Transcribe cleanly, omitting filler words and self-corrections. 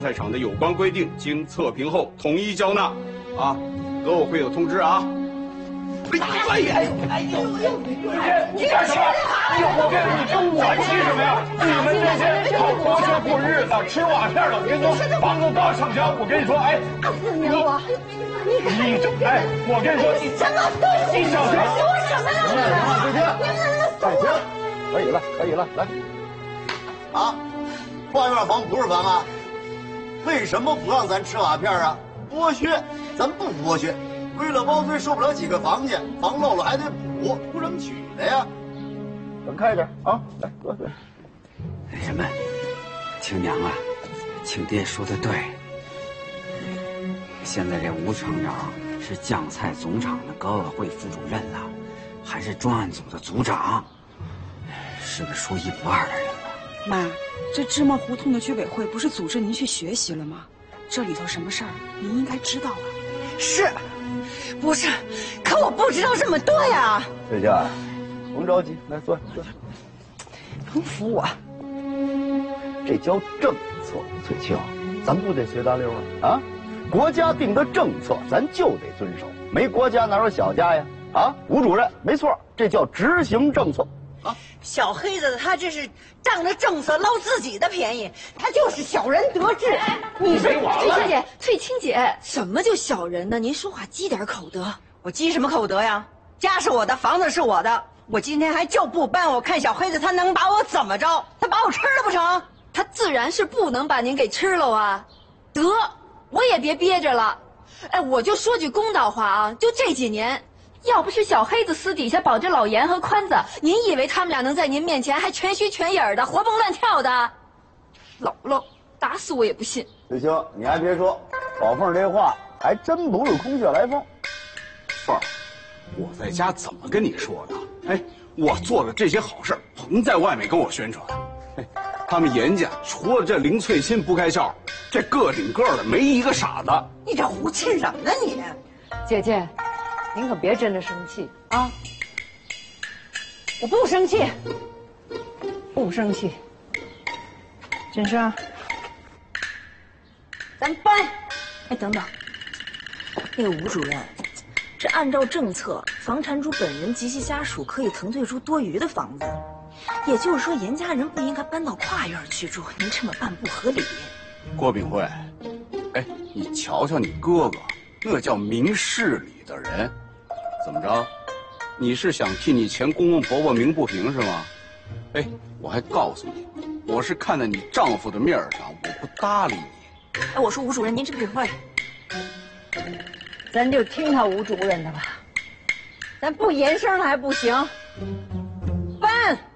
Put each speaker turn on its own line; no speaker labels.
菜场的有关规定经测评后统一交纳。啊，革委会有通知啊。哎呀！
你干什么？我跟你跟我急什么呀？你们这些靠剥削过日子、吃瓦片的，我跟你说，房子刚上墙，我跟你说，哎，
四年我，
你这，哎，我跟你说，你
什么东西？
你小心！
我什么东西？
可以了，可以了，来。
啊，花院房不是房啊？为什么不让咱吃瓦片啊？剥削，咱不剥削。为了包税受不了几个房去，房漏了还得补，图什么取的呀？
等开点啊！来，坐。
人们，亲娘啊，亲爹说的对。现在这吴厂长是酱菜总厂的革委会副主任了，还是专案组的组长，是个说一不二的人了。
妈，这芝麻胡同的居委会不是组织您去学习了吗？这里头什么事儿您应该知道啊。
是，不是？可我不知道这么多呀。
翠霞，甭着急，来坐。
甭扶我。
这叫政策，翠青，咱不得随大溜啊！国家定的政策，咱就得遵守。没国家哪有小家呀？啊，吴主任，没错，这叫执行政策。啊，
小黑子他这是仗着政策捞自己的便宜，他就是小人得志。
你说，翠青姐，什么叫小人呢？您说话积点口德。
我积什么口德呀？家是我的，房子是我的，我今天还就不搬。我看小黑子他能把我怎么着？他把我吃了不成？
他自然是不能把您给吃了啊！得，我也别憋着了。哎，我就说句公道话啊，就这几年，要不是小黑子私底下保着老严和宽子，您以为他们俩能在您面前还全虚全影的活蹦乱跳的？姥姥打死我也不信。
翠青，你还别说，宝凤这话还真不是空穴来风。
凤儿，我在家怎么跟你说的？哎，我做的这些好事，甭在外面跟我宣传。哎，他们严家除了这林翠欣不开窍，这个顶个的没一个傻子。
你这胡气什么呢你？
姐姐，您可别真的生气啊！
我不生气，
不生气。锦生，
咱搬。
哎，等等，那个吴主任，这按照政策，房产主本人及其家属可以腾退出多余的房子，也就是说，严家人不应该搬到跨院去住。您这么办不合理。
郭炳辉，哎，你瞧瞧你哥哥，那叫明事理的人，怎么着？你是想替你前公公婆婆鸣不平是吗？哎，我还告诉你，我是看在你丈夫的面上，我不搭理你。
哎，我说吴主任，您这个会，
咱就听他吴主任的吧，
咱不言声还不行，搬。